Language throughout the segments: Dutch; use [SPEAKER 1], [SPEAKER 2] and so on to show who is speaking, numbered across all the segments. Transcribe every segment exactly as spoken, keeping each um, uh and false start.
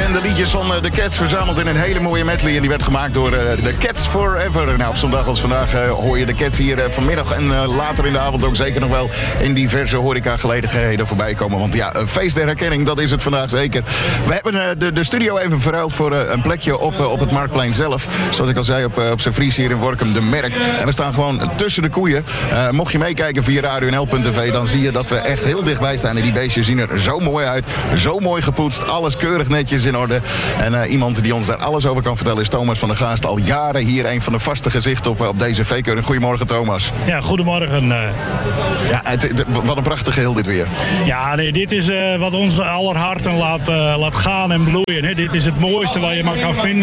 [SPEAKER 1] bekende liedjes van de Cats verzameld in een hele mooie medley. En die werd gemaakt door de Cats Forever. Nou, op zo'n dag als vandaag uh, hoor je de Cats hier uh, vanmiddag en uh, later in de avond ook zeker nog wel in diverse horeca-gelegenheden voorbij komen. Want ja, een feest der herkenning, dat is het vandaag zeker. We hebben uh, de, de studio even verruild voor uh, een plekje op, uh, op het Marktplein zelf. Zoals ik al zei, op, uh, op zijn Fries hier in Workum, de Merk. En we staan gewoon tussen de koeien. Uh, mocht je meekijken via radio n l punt t v, dan zie je dat we echt heel dichtbij staan. En die beestjes zien er zo mooi uit. Zo mooi gepoetst. Alles keurig netjes in orde. En uh, iemand die ons daar alles over kan vertellen is Thomas van der Gaast. Al jaren hier een van de vaste gezichten op, op deze V-keuring. Goedemorgen, Thomas.
[SPEAKER 2] Ja, goedemorgen. Uh...
[SPEAKER 1] Ja, het, het, wat een prachtig geheel dit weer.
[SPEAKER 2] Ja, nee, dit is uh, wat ons aller harten laat, uh, laat gaan en bloeien. Hè. Dit is het mooiste wat je maar kan vinden.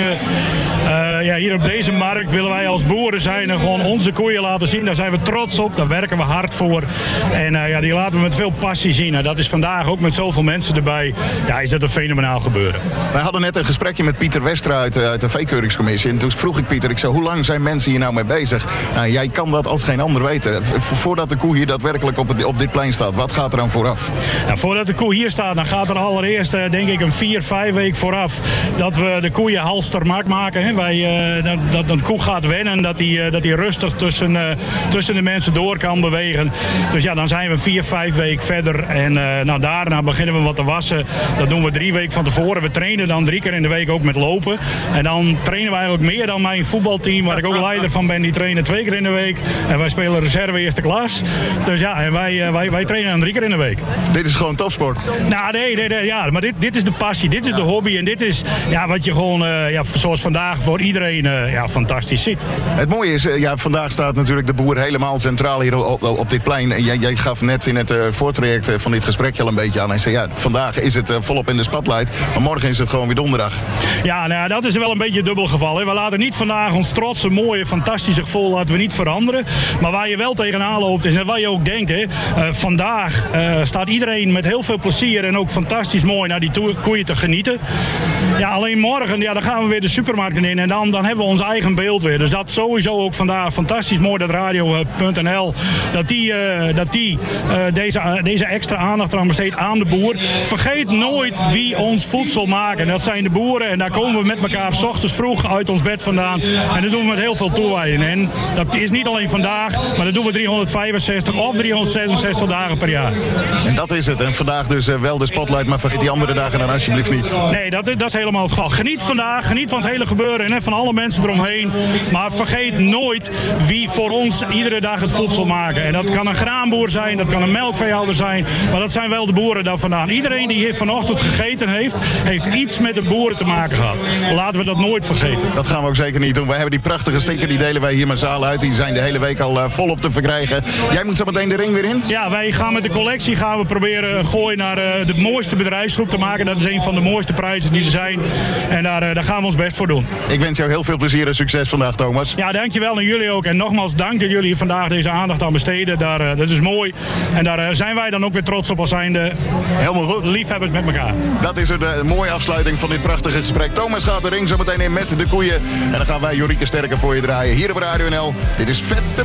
[SPEAKER 2] Uh, ja, hier op deze markt willen wij als boeren zijn en gewoon onze koeien laten zien. Daar zijn we trots op. Daar werken we hard voor. En uh, ja, die laten we met veel passie zien. En dat is vandaag ook met zoveel mensen erbij. Ja, is dat een fenomenaal gebeuren.
[SPEAKER 1] Wij hadden net een gesprekje met Pieter Westra uit, uit de V-keuringscommissie. En toen vroeg ik Pieter, ik zei, hoe lang zijn mensen hier nou mee bezig? Nou, jij kan dat als geen ander weten. Voordat de koe hier daadwerkelijk op, het, op dit plein staat, wat gaat er dan vooraf?
[SPEAKER 2] Nou, voordat de koe hier staat, dan gaat er allereerst uh, denk ik een vier, vijf week vooraf dat we de koeien halstermak maken. Hè. Wij, uh, dat, dat een koe gaat wennen, dat die, uh, dat die rustig tussen, uh, tussen de mensen door kan bewegen. Dus ja, dan zijn we vier, vijf weken verder. En uh, nou, daarna beginnen we wat te wassen. Dat doen we drie weken van tevoren. We trainen dan drie keer in de week ook met lopen. En dan trainen we eigenlijk meer dan mijn voetbalteam, waar ik ook leider van ben. Die trainen twee keer in de week. En wij spelen reserve eerste klas. Dus ja, en wij, uh, wij, wij trainen dan drie keer in de week.
[SPEAKER 1] Dit is gewoon topsport.
[SPEAKER 2] Nou, nee, nee, nee ja, maar dit, dit is de passie. Dit is de hobby. En dit is ja, wat je gewoon, uh, ja, zoals vandaag, voor iedereen uh, ja, fantastisch ziet.
[SPEAKER 1] Het mooie is, uh, ja, vandaag staat natuurlijk de boer helemaal centraal hier op, op, op dit plein. En jij, jij gaf net in het uh, voortraject van dit gesprekje al een beetje aan. Hij zei, ja, vandaag is het uh, volop in de spotlight. Maar morgen is het gewoon weer donderdag.
[SPEAKER 2] Ja, nou ja, dat is wel een beetje een dubbel geval. Hè. We laten niet vandaag ons trotse, mooie, fantastische gevoel laten we niet veranderen. Maar waar je wel tegenaan loopt is, en wat je ook denkt, hè, uh, vandaag uh, staat iedereen met heel veel plezier en ook fantastisch mooi naar die to- koeien te genieten. Ja, alleen morgen, ja, dan gaan we weer de supermarkten in en dan, dan hebben we ons eigen beeld weer. Dus dat sowieso ook vandaag fantastisch mooi dat radio punt n l dat die, uh, dat die uh, deze, uh, deze extra aandacht eraan besteedt aan de boer. Vergeet nooit wie ons voedsel maken. Dat zijn de boeren en daar komen we met elkaar 's ochtends vroeg uit ons bed vandaan. En dat doen we met heel veel toewijding. En dat is niet alleen vandaag, maar dat doen we driehonderdvijfenzestig of driehonderdzesenzestig dagen per jaar.
[SPEAKER 1] En dat is het. En vandaag dus uh, wel de spotlight, maar vergeet die andere dagen dan alsjeblieft niet.
[SPEAKER 2] Nee, dat, dat is helemaal het geval. Geniet vandaag, geniet van het hele gebeuren en van alle mensen eromheen. Maar vergeet nooit wie voor ons iedere dag het voedsel maken. En dat kan een graanboer zijn, dat kan een melkveehouder zijn. Maar dat zijn wel de boeren daar vandaan. Iedereen die hier vanochtend gegeten heeft, heeft iets met de boeren te maken gehad. Laten we dat nooit vergeten.
[SPEAKER 1] Dat gaan we ook zeker niet doen. Wij hebben die prachtige sticker, die delen wij hier massaal uit. Die zijn de hele week al uh, volop te verkrijgen. Jij moet zo meteen de ring weer in?
[SPEAKER 2] Ja, wij gaan met de collectie gaan we proberen een gooi naar uh, de mooiste bedrijfsgroep te maken. Dat is een van de mooiste prijzen die er zijn. En daar, uh, daar gaan we ons best voor doen.
[SPEAKER 1] Ik wens jou heel veel plezier en succes vandaag, Thomas.
[SPEAKER 2] Ja, dankjewel en jullie ook. En nogmaals, dank dat jullie vandaag deze aandacht aan besteden. Daar, uh, dat is mooi. En daar uh, zijn wij dan ook weer trots op als zijnde
[SPEAKER 1] helemaal goed.
[SPEAKER 2] Liefhebbers met elkaar.
[SPEAKER 1] Dat is een, uh, een mooie afsluiting van dit prachtige gesprek. Thomas gaat de ring zo meteen in met de koeien. En dan gaan wij Jorieke Sterker voor je draaien hier op Radio N L. Dit is Vette